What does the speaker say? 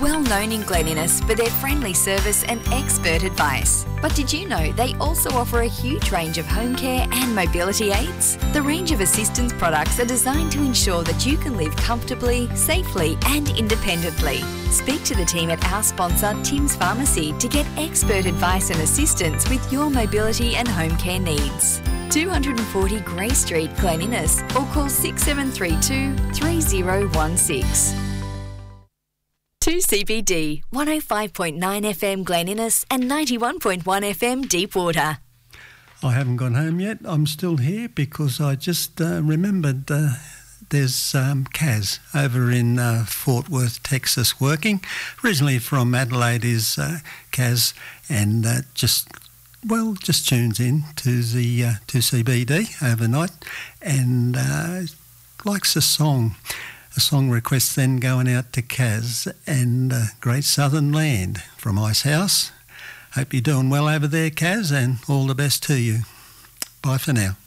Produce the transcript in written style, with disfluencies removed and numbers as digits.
well known in Glen Innes for their friendly service and expert advice. But did you know they also offer a huge range of home care and mobility aids? The range of assistance products are designed to ensure that you can live comfortably, safely and independently. Speak to the team at our sponsor Tim's Pharmacy to get expert advice and assistance with your mobility and home care needs. 240 Grey Street, Glen Innes, or call 6732 3016. 2CBD, 105.9 FM Glen Innes and 91.1 FM Deepwater. I haven't gone home yet. I'm still here because I just remembered there's Kaz over in Fort Worth, Texas, working. Originally from Adelaide is Kaz, and just tunes in to the 2CBD overnight and likes a song. A song request then going out to Kaz and Great Southern Land from Icehouse. Hope you're doing well over there, Kaz, and all the best to you. Bye for now.